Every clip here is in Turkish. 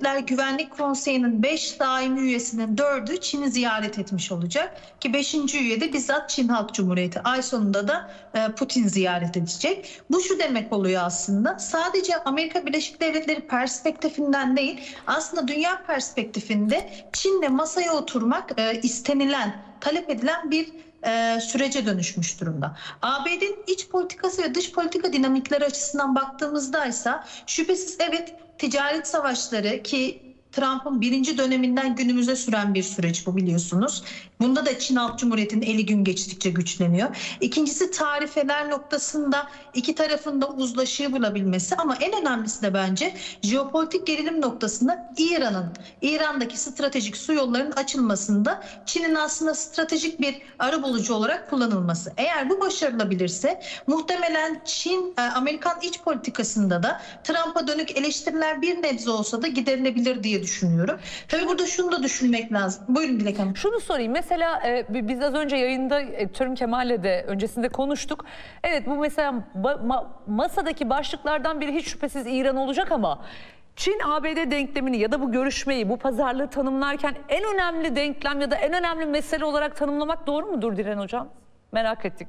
Birleşmiş Milletler Güvenlik Konseyi'nin 5 daimi üyesinin 4'ü Çin'i ziyaret etmiş olacak. Ki 5. üye de bizzat Çin Halk Cumhuriyeti. Ay sonunda da Putin ziyaret edecek. Bu şu demek oluyor aslında. Sadece Amerika Birleşik Devletleri perspektifinden değil, aslında dünya perspektifinde Çin'le masaya oturmak istenilen, talep edilen bir sürece dönüşmüş durumda. ABD'nin iç politikası ve dış politika dinamikleri açısından baktığımızda ise şüphesiz evet, ticaret savaşları, ki Trump'ın 1. döneminden günümüze süren bir süreç bu, biliyorsunuz. Bunda da Çin Halk Cumhuriyeti'nin eli gün geçtikçe güçleniyor. İkincisi, tarifeler noktasında iki tarafın da uzlaşıyı bulabilmesi, ama en önemlisi de bence jeopolitik gerilim noktasında İran'daki stratejik su yollarının açılmasında Çin'in aslında stratejik bir arabulucu olarak kullanılması. Eğer bu başarılabilirse muhtemelen Çin, Amerikan iç politikasında da Trump'a dönük eleştiriler bir nebze olsa da giderilebilir diye düşünüyorum. Tabii burada şunu da düşünmek lazım. Buyurun Dilek Hanım. Şunu sorayım. Mesela biz az önce yayında Türüm Kemal'le de öncesinde konuştuk. Evet, bu mesela masadaki başlıklardan biri hiç şüphesiz İran olacak, ama Çin-ABD denklemini ya da bu görüşmeyi, bu pazarlığı tanımlarken en önemli denklem ya da en önemli mesele olarak tanımlamak doğru mudur Diren Hocam? Merak ettik.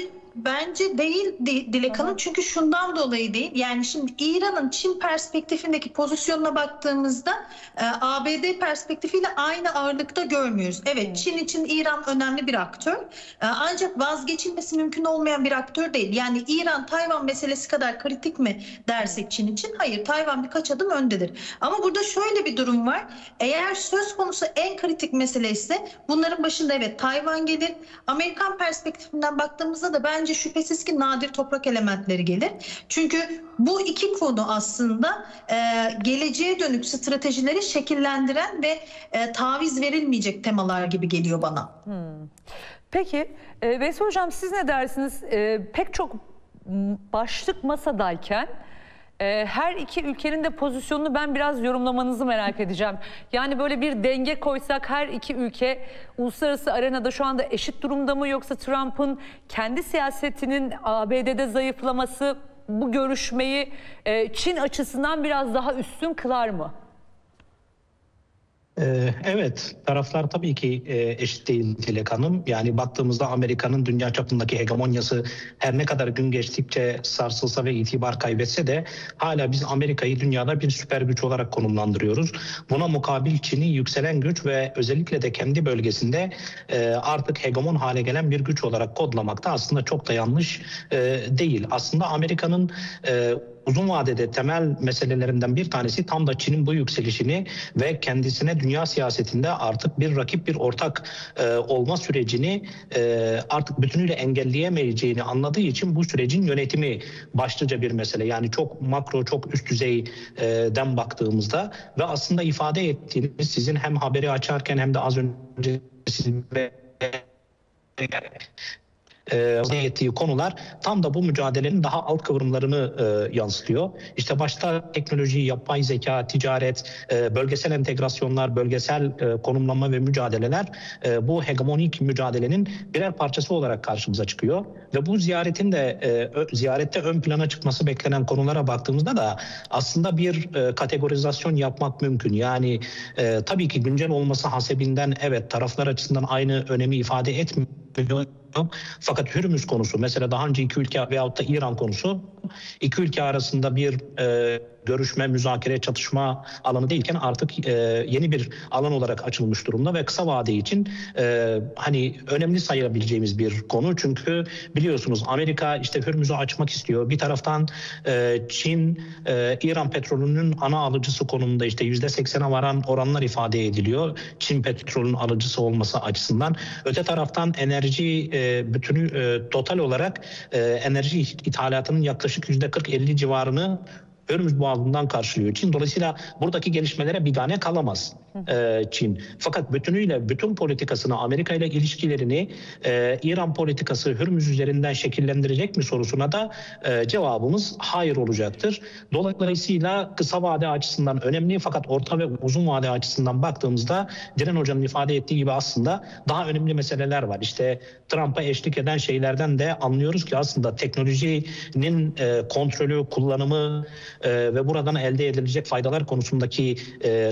Bence değil Dilek Hanım, çünkü şundan dolayı değil. Yani şimdi İran'ın Çin perspektifindeki pozisyonuna baktığımızda ABD perspektifiyle aynı ağırlıkta görmüyoruz. Evet, Çin için İran önemli bir aktör, ancak vazgeçilmesi mümkün olmayan bir aktör değil. Yani İran Tayvan meselesi kadar kritik mi dersek Çin için? Hayır, Tayvan birkaç adım öndedir. Ama burada şöyle bir durum var. Eğer söz konusu en kritik mesele ise bunların başında evet Tayvan gelir. Amerikan perspektifinden baktığımızda da bence şüphesiz ki nadir toprak elementleri gelir. Çünkü bu iki konu aslında geleceğe dönük stratejileri şekillendiren ve taviz verilmeyecek temalar gibi geliyor bana. Peki Veysel Hocam, siz ne dersiniz? Pek çok başlık masadayken her iki ülkenin de pozisyonunu ben biraz yorumlamanızı merak edeceğim. Yani böyle bir denge koysak, her iki ülke uluslararası arenada şu anda eşit durumda mı, yoksa Trump'ın kendi siyasetinin ABD'de zayıflaması bu görüşmeyi Çin açısından biraz daha üstün kılar mı? Evet, taraflar tabii ki eşit değil Dilek Hanım. Yani baktığımızda Amerika'nın dünya çapındaki hegemonyası her ne kadar gün geçtikçe sarsılsa ve itibar kaybetse de hala biz Amerika'yı dünyada bir süper güç olarak konumlandırıyoruz. Buna mukabil Çin'i yükselen güç ve özellikle de kendi bölgesinde artık hegemon hale gelen bir güç olarak kodlamakta aslında çok da yanlış değil. Aslında Amerika'nın uzun vadede temel meselelerinden bir tanesi tam da Çin'in bu yükselişini ve kendisine dünya siyasetinde artık bir rakip, bir ortak olma sürecini artık bütünüyle engelleyemeyeceğini anladığı için bu sürecin yönetimi başlıca bir mesele. Yani çok makro, çok üst düzeyden baktığımızda ve aslında ifade ettiğiniz, sizin hem haberi açarken hem de az önce sizin ettiği konular tam da bu mücadelenin daha alt kıvrımlarını yansıtıyor. İşte başta teknoloji, yapay zeka, ticaret, bölgesel entegrasyonlar, bölgesel konumlanma ve mücadeleler bu hegemonik mücadelenin birer parçası olarak karşımıza çıkıyor. Ve bu ziyaretin de ziyarette ön plana çıkması beklenen konulara baktığımızda da aslında bir kategorizasyon yapmak mümkün. Yani tabii ki güncel olması hasebinden evet taraflar açısından aynı önemi ifade etmiyor. Fakat Hürmüz konusu, mesela daha önce iki ülke veyahut da İran konusu iki ülke arasında bir görüşme, müzakere, çatışma alanı değilken artık yeni bir alan olarak açılmış durumda ve kısa vade için hani önemli sayabileceğimiz bir konu. Çünkü biliyorsunuz Amerika işte Hürmüz'ü açmak istiyor. Bir taraftan Çin, İran petrolünün ana alıcısı konumunda işte %80'e varan oranlar ifade ediliyor. Çin petrolün alıcısı olması açısından. Öte taraftan enerji bütünü total olarak enerji ithalatının yaklaşık %40-50 civarını Hürmüz Boğazı'ndan karşılıyor Çin. Dolayısıyla buradaki gelişmelere bigane kalamaz Çin. Fakat bütünüyle bütün politikasını, Amerika ile ilişkilerini İran politikası Hürmüz üzerinden şekillendirecek mi sorusuna da cevabımız hayır olacaktır. Dolayısıyla kısa vade açısından önemli, fakat orta ve uzun vade açısından baktığımızda Diren Hoca'nın ifade ettiği gibi aslında daha önemli meseleler var. İşte Trump'a eşlik eden şeylerden de anlıyoruz ki aslında teknolojinin kontrolü, kullanımı ve buradan elde edilecek faydalar konusundaki